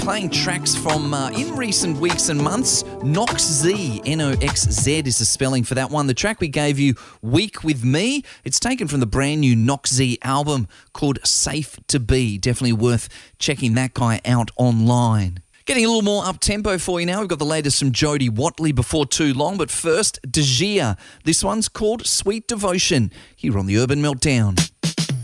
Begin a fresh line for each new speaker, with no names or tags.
playing tracks from in recent weeks and months. Noxz, N-O-X-Z is the spelling for that one. The track we gave you, Week With Me, it's taken from the brand new Noxz album called Safe To Be. Definitely worth checking that guy out online. Getting a little more up-tempo for you now. We've got the latest from Jody Watley before too long. But first, De Gia. This one's called Sweet Devotion here on the Urban Meltdown.